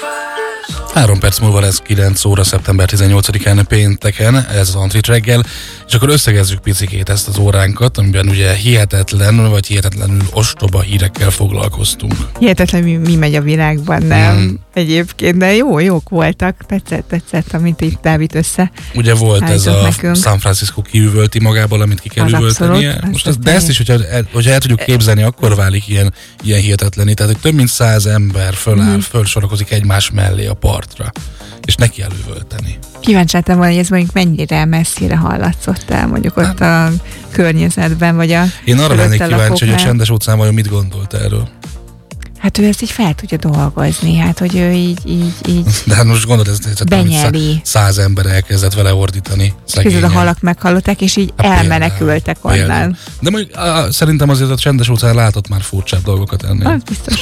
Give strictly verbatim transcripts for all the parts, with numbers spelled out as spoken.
Három perc múlva lesz kilenc óra, szeptember tizennyolcadikán pénteken, ez az Antrit reggel, és akkor összegezzük picikét ezt az óránkat, amiben ugye hihetetlen, vagy hihetetlenül ostoba hírekkel foglalkoztunk. Hihetetlen, mi, mi megy a világban, nem? Hmm. Egyébként, de jó, jók voltak, tetszett, tetszett, amit itt Dávid össze. Ugye volt ez a nekünk. San Francisco kiüvölti magából, amit ki kell az üvöltenie. Abszolút, Most ez, de ezt is, hogyha el, hogyha el tudjuk képzelni, akkor válik ilyen, ilyen hihetetlené. Tehát, hogy több mint száz ember föláll, hmm. fölsorakozik egymás mellé a partra, és neki kell üvölteni. Kíváncsi lettem volna, hogy ez mondjuk mennyire messzire hallatszott el, mondjuk ott a környezetben, vagy a Én arra lennék kíváncsi, hogy a Csendes óceán vajon mit gondolt erről. Hát ő ezt így fel tudja dolgozni, hát hogy ő így, így, így de hát most gondolod, ez benyeli. Száz ember elkezdett vele ordítani. Közben a halak meghallották, és így hát elmenekültek onnan. Például. De mondjuk á, szerintem azért a Csendes óceán látott már furcsább dolgokat ennél. Az biztos.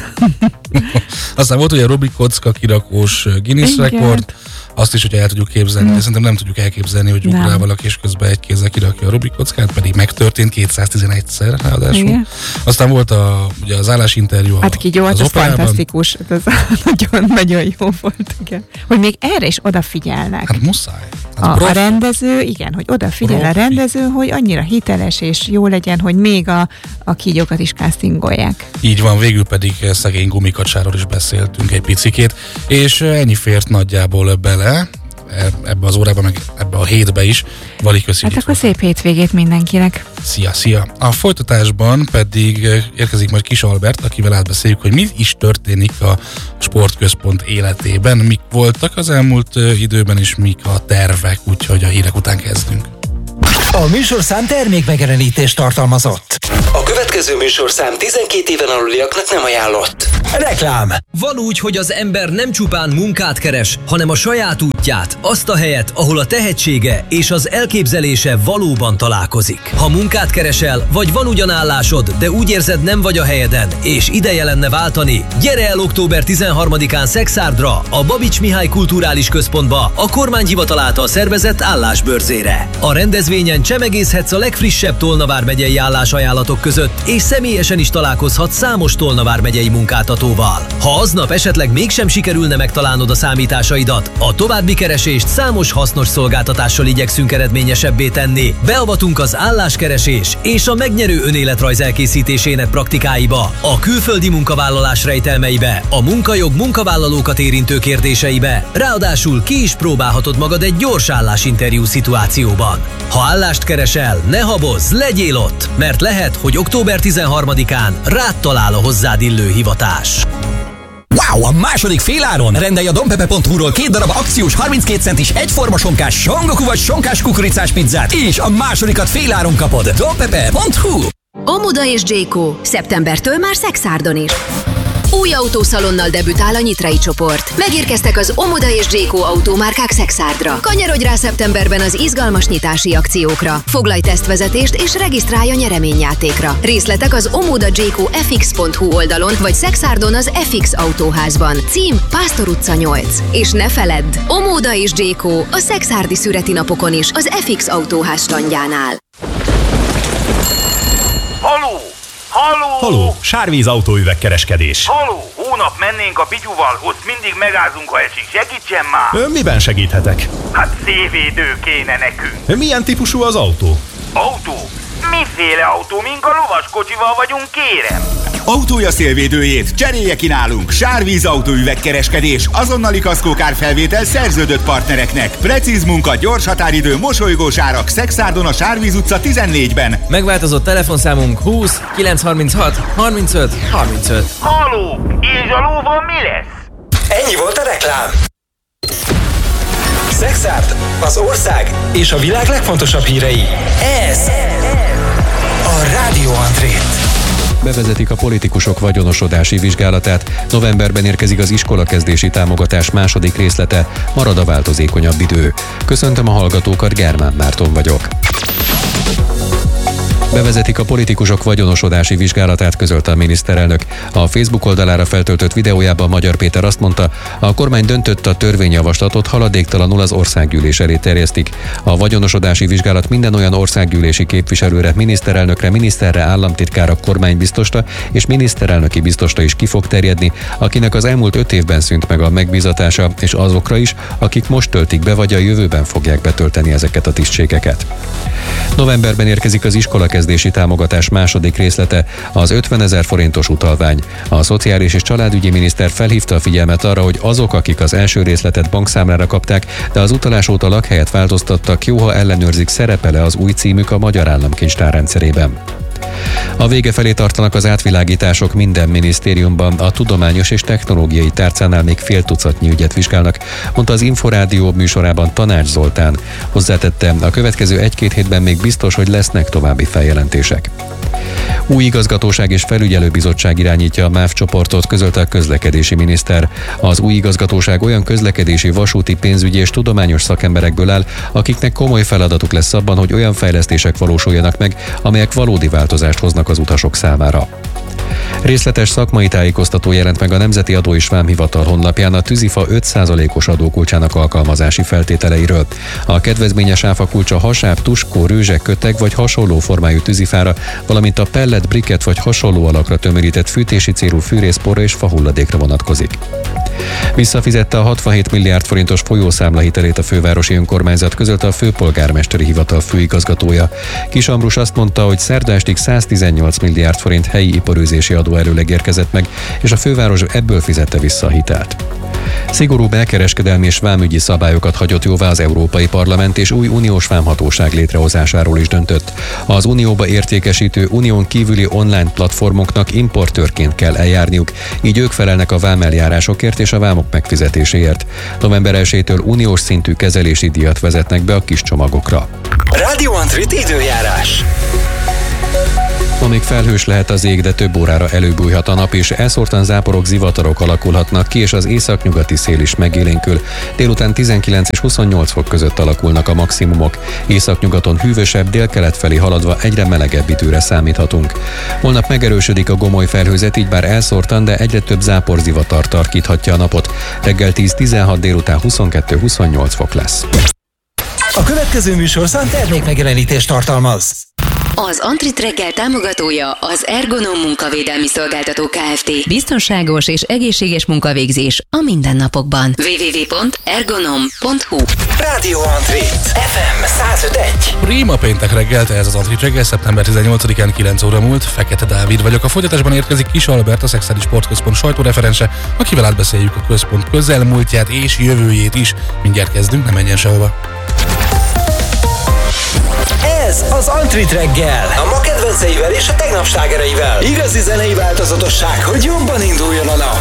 Aztán volt ugye Rubik kocka kirakós Guinness rekord, azt is, hogy el tudjuk képzelni, mm. de szerintem nem tudjuk elképzelni, hogy ugrál valaki, és közben egy kézzel kirakja a Rubik kockát, pedig megtörtént kétszáztizenegyszer ráadásul. Igen. Aztán volt a, ugye az állásinterjú hát ki jó, az, az fantasztikus, ez nagyon, nagyon jó volt, igen. Hogy még erre is odafigyelnek. Hát muszáj. Hát a, a rendező, igen, hogy odafigyel profi. A rendező, hogy annyira hiteles és jó legyen, hogy még a, a kígyókat is castingolják. Így van, végül pedig szegény gumikacsáról is beszéltünk egy picikét, és ennyi fért nagyjából bele ebbe az órában, meg ebbe a hétbe is. Vali, köszi. Hát akkor szép hétvégét mindenkinek. Szia, szia. A folytatásban pedig érkezik majd Kis Albert, akivel átbeszéljük, hogy mi is történik a sportközpont életében, mik voltak az elmúlt időben, és mik a tervek, úgyhogy a hírek után kezdünk. A műsorszám termékmegjelenítést tartalmazott. A következő műsorszám tizenkét éven aluliaknak nem ajánlott. Reklám. Van úgy, hogy az ember nem csupán munkát keres, hanem a saját útját, azt a helyet, ahol a tehetsége és az elképzelése valóban találkozik. Ha munkát keresel, vagy van ugyan állásod, de úgy érzed, nem vagy a helyeden, és ideje lenne váltani, gyere el október tizenharmadikán Szexárdra, a Babics Mihály Kulturális Központba, a kormányhivatal által szervezett állásbörzére. A rendezvényen csemegészhetsz a legfrissebb Tolna vármegyei állásajánlatok között, és személyesen is találkozhatsz számos Tolna vármegyei munkáltatóval. Ha aznap esetleg mégsem sikerülne megtalálnod a számításaidat, a további keresést számos hasznos szolgáltatással igyekszünk eredményesebbé tenni. Beavatunk az álláskeresés és a megnyerő önéletrajz elkészítésének praktikáiba, a külföldi munkavállalás rejtelmeibe, a munkajog munkavállalókat érintő kérdéseibe, ráadásul ki is próbálhatod magad egy gyors állásinterjú szituációban. Ha állást keresel, ne habozz, legyél ott, mert lehet, hogy október tizenharmadikán rád talál a hozzád illő hivatás. Wow! A második féláron rendelj a dompepe pont hu-ról két darab akciós harminckét centis egyforma sonkás songoku vagy sonkás kukoricás pizzát, és a másodikat féláron kapod. dompepe pont hu. Omoda és Jayco. Szeptembertől már Szexárdon is. Új autószalonnal debütál a Nyitrai csoport. Megérkeztek az Omoda és Jayco autómárkák Szexárdra. Kanyarodj rá szeptemberben az izgalmas nyitási akciókra. Foglalj tesztvezetést és regisztrálj a nyereményjátékra. Részletek az omoda jayco f x pont hu oldalon, vagy Szexárdon az ef iksz autóházban. Cím Pásztor utca nyolc. És ne feledd, Omoda és Jayco a szexárdi szüreti napokon is az ef iksz autóház standjánál. Haló! Haló! Haló! Sárvíz autóüvegkereskedés. Haló! Hónap mennénk a pityuval, ott mindig megázunk, ha esik. Segítsen már! Ön miben segíthetek? Hát szévédő kéne nekünk. Milyen típusú az autó? Autó? Miféle autó? Mink a lovaskocsival vagyunk, kérem? Autója szélvédőjét cserélje ki nálunk. Sárvíz autóüvegkereskedés. Azonnali kaszkókárfelvétel szerződött partnereknek. Precíz munka, gyors határidő, mosolygós árak. Szexárdon a Sárvíz utca tizennégyben. Megváltozott telefonszámunk húsz kilencszázharminchat harmincöt harmincöt. Haló! És a lóval mi lesz? Ennyi volt a reklám. Szexárd, az ország és a világ legfontosabb hírei. Ez a Rádió Antrét. Bevezetik a politikusok vagyonosodási vizsgálatát. Novemberben érkezik az iskolakezdési támogatás második részlete, marad a változékonyabb idő. Köszöntöm a hallgatókat, Germán Márton vagyok. Bevezetik a politikusok vagyonosodási vizsgálatát, közölte a miniszterelnök. A Facebook oldalára feltöltött videójában Magyar Péter azt mondta, a kormány döntött, a törvényjavaslatot haladéktalanul az országgyűlés elé terjesztik. A vagyonosodási vizsgálat minden olyan országgyűlési képviselőre, miniszterelnökre, miniszterre, államtitkára, kormánybiztosra és miniszterelnöki biztosra is ki fog terjedni, akinek az elmúlt öt évben szűnt meg a megbízatása, és azokra is, akik most töltik be, vagy a jövőben fogják betölteni ezeket a tisztségeket. Novemberben érkezik az iskolakezdési támogatás második részlete, az ötvenezer forintos utalvány. A szociális és családügyi miniszter felhívta a figyelmet arra, hogy azok, akik az első részletet bankszámlára kapták, de az utalás óta lakhelyet változtattak, jó, ha ellenőrzik, szerepele az új címük a Magyar Államkincstár rendszerében. A vége felé tartanak az átvilágítások minden minisztériumban, a tudományos és technológiai tárcánál még fél tucatnyi ügyet vizsgálnak, mondta az Inforádió műsorában Tanács Zoltán. Hozzátette, a következő egy-két hétben még biztos, hogy lesznek további feljelentések. Új igazgatóság és felügyelőbizottság irányítja a MÁV csoportot, közölte a közlekedési miniszter. Az új igazgatóság olyan közlekedési, vasúti, pénzügyi és tudományos szakemberekből áll, akiknek komoly feladatuk lesz abban, hogy olyan fejlesztések valósuljanak meg, amelyek valódi változást hoznak az utasok számára. Részletes szakmai tájékoztató jelent meg a Nemzeti Adó és Vámhivatal honlapján a tűzifa öt százalékos adókulcsának alkalmazási feltételeiről. A kedvezményes áfakulcsa hasáb, tuskó, rőzse, köteg vagy hasonló formájú tűzifára, valamint a pellet, briket vagy hasonló alakra tömörített fűtési célú fűrészporra és fahulladékra vonatkozik. Visszafizette a hatvanhét milliárd forintos folyószámla hitelét a fővárosi önkormányzat, közölte a főpolgármesteri hivatal főigazgatója. Kis Ambrus azt mondta, hogy szerda estig száztizennyolc milliárd forint helyi iparűzési adó előleg érkezett meg, és a főváros ebből fizette vissza a hitelt. Szigorúbb elkereskedelmi és vámügyi szabályokat hagyott jóvá az Európai Parlament, és új uniós vámhatóság létrehozásáról is döntött. Az unióba értékesítő unión kívüli online platformoknak importőrként kell eljárniuk, így ők felelnek a vámeljárásokért és a vámok megfizetéséért. November elsejétől uniós szintű kezelési díjat vezetnek be a kis csomagokra. Rádió Antrit időjárás. Ma még felhős lehet az ég, de több órára előbújhat a nap, és elszórtan záporok, zivatarok alakulhatnak ki, és az északnyugati szél is megélénkül. Délután tizenkilenc és huszonnyolc fok között alakulnak a maximumok. Északnyugaton hűvösebb, délkelet felé haladva egyre melegebb időre számíthatunk. Holnap megerősödik a gomoly felhőzet, így bár elszórtan, de egyre több záporzivatar tarkíthatja a napot. Reggel tíz-tizenhat, délután huszonkettő-huszonnyolc fok lesz. A következő műsorszám termékmegjelenítést tartalmaz. Az Antrit reggel támogatója az Ergonom munkavédelmi szolgáltató Kft. Biztonságos és egészséges munkavégzés a mindennapokban. double-u double-u double-u pont ergonom pont hu Rádió Antrit ef em száz öt egy. Prima péntek reggelt, ez az Antrit reggel, szeptember tizennyolcadikán kilenc óra múlt. Fekete Dávid vagyok. A folytatásban érkezik Kis Albert, a Szexádi Sportközpont sajtóreferense, akivel átbeszéljük a központ közelmúltját és jövőjét is. Mindjárt kezdünk, ne menjen sehova. Ez az Antrit reggel. A ma kedvenceivel és a tegnap slágereivel. Igazi zenei változatosság, hogy jobban induljon a nap.